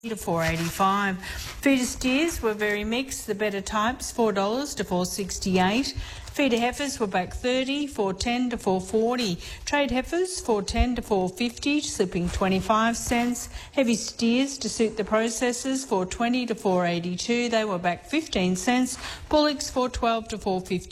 to $4.85. Feeder steers were very mixed. The better types $4 to $4.68. Feeder heifers were back 30, $4.10 to $4.40. Trade heifers $4.10 to $4.50, slipping 25 cents. Heavy steers to suit the processors $4.20 to $4.82. They were back 15 cents. Bullocks $4.12 to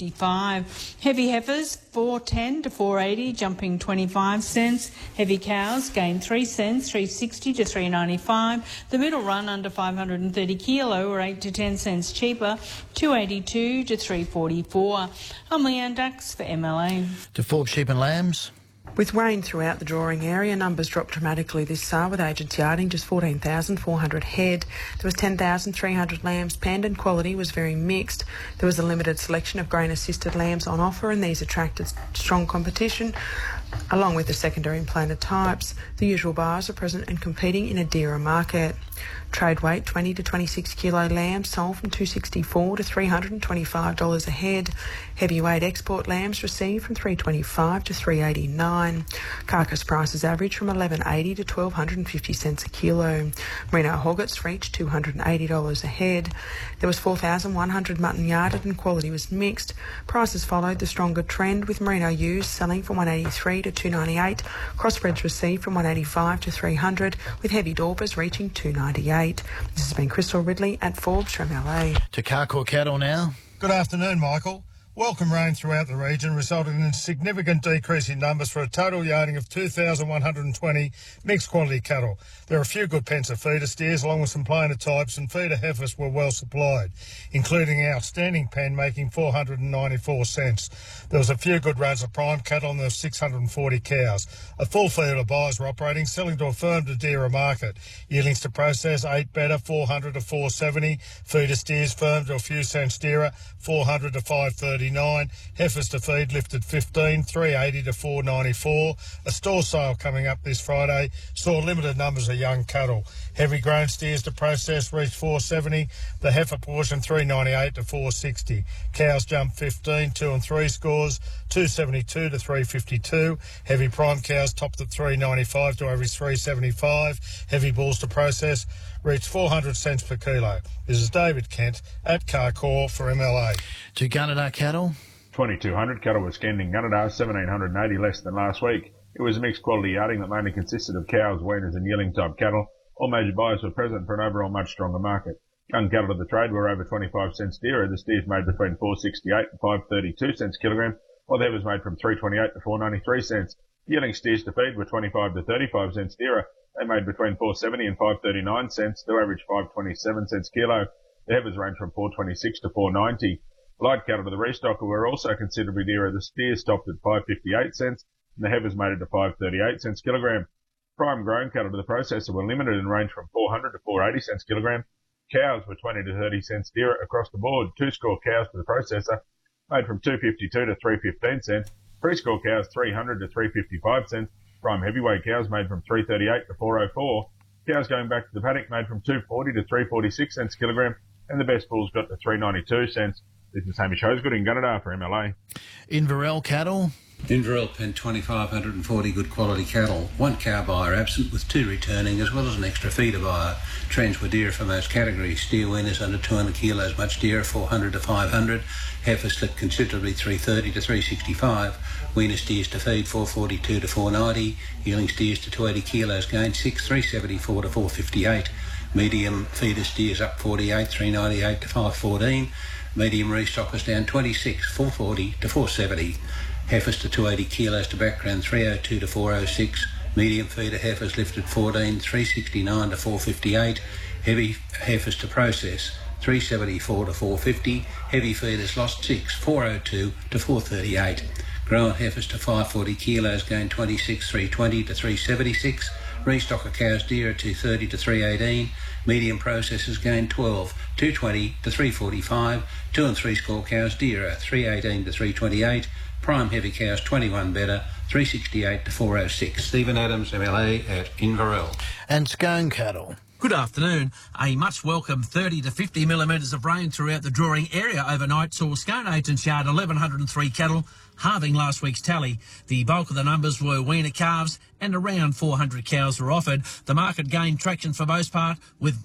$4.55. Heavy heifers $4.10 to $4.80, jumping 25 cents. Heavy cows gained 3 cents, $3.60 to $3.95. The middle run under 530 kilo were 8 to 10 cents cheaper, $2.82 to $3.44. I'm Leanne Dux for MLA. To Forbes Sheep and Lambs. With rain throughout the drawing area, numbers dropped dramatically this SAR, with agents yarding just 14,400 head. There was 10,300 lambs penned, and quality was very mixed. There was a limited selection of grain-assisted lambs on offer, and these attracted strong competition, along with the secondary implanted types. The usual buyers are present and competing in a dearer market. Trade weight 20 to 26 kilo lambs sold from $264 to $325 a head. Heavyweight export lambs received from $325 to $389. Carcass prices average from $11.80 to $1,250 a kilo. Merino hoggets reached $280 a head. There was 4,100 mutton yarded, and quality was mixed. Prices followed the stronger trend, with merino ewes selling from $183 to $298. Crossbreds received from $185 to $300, with heavy Dorpers reaching $298. This has been Crystal Ridley at Forbes from LA. To Carcoar cattle now. Good afternoon, Michael. Welcome rain throughout the region resulted in a significant decrease in numbers for a total yarding of 2,120 mixed quality cattle. There are a few good pens of feeder steers along with some plainer types, and feeder heifers were well supplied, including an outstanding pen making 494 cents. There was a few good runs of prime cattle, and there were 640 cows. A full field of buyers were operating, selling to a firm to dearer market. Yearlings to process 8 better, 400 to 470. Feeder steers firm to a few cents dearer, 400 to 539. Heifers to feed lifted 15, 380 to 494. A store sale coming up this Friday saw limited numbers of young cattle. Heavy grain steers to process reached 470. The heifer portion 398 to 460. Cows jumped 15, 2 and 3 scores, 272 to 352. Heavy prime cows topped at 395 to average 375. Heavy bulls to process reached 400 cents per kilo. This is David Kent at Carcoar for MLA. To Gunnedah cattle. 2,200 cattle were scanned in Gunnedah, 1,780 less than last week. It was a mixed quality yarding that mainly consisted of cows, weaners and yearling type cattle. All major buyers were present for an overall much stronger market. Young cattle to the trade were over 25 cents dearer. The steers made between 4.68 and 5.32 cents kilogram, while the heifers made from 3.28 to 4.93 cents. Yearling steers to feed were 25 to 35 cents dearer. They made between 4.70 and 5.39 cents to average 5.27 cents kilo. The heifers range from 4.26 to 4.90. Light cattle to the restocker were also considerably dearer. The steers stopped at 5.58 cents, and the heifers made it to 5.38 cents kilogram. Prime grown cattle to the processor were limited and ranged from 400 to 480 cents kilogram. Cows were 20 to 30 cents dearer across the board. 2-score cows to the processor made from 2.52 to 3.15 cents. 3-score cows 300 to 3.55 cents. Prime heavyweight cows made from 3.38 to 4.04. Cows going back to the paddock made from 2.40 to 3.46 cents kilogram, and the best bulls got to 3.92 cents. This is Hamish Hosgood in Gunnedah for MLA. Inverell cattle. Inverell penned 2,540 good quality cattle. 1 cow buyer absent, with 2 returning, as well as an extra feeder buyer. Trends were dearer for most categories. Steer weaners under 200 kilos much dearer, 400 to 500. Heifers slipped considerably, 330 to 365. Weaner steers to feed 442 to 490. Yearling steers to 280 kilos gained 6, 374 to 458. Medium feeder steers up 48, 398 to 514. Medium restockers down 26, 440 to 470. Heifers to 280 kilos to background 302 to 406. Medium feeder heifers lifted 14, 369 to 458. Heavy heifers to process 374 to 450. Heavy feeders lost 6, 402 to 438. Grown heifers to 540 kilos gained 26, 320 to 376. Restocker cows dearer 230 to 318. Medium processors gained 12, 220 to 345. 2 and 3 score cows dearer 318 to 328. Prime heavy cows 21 better, 368 to 406. Stephen Adams, MLA at Inverell. And Scone cattle. Good afternoon. A much welcome 30 to 50 millimetres of rain throughout the drawing area overnight saw Scone Agents Yard 1,103 cattle, halving last week's tally. The bulk of the numbers were weaner calves and around 400 cows were offered. The market gained traction for most part, with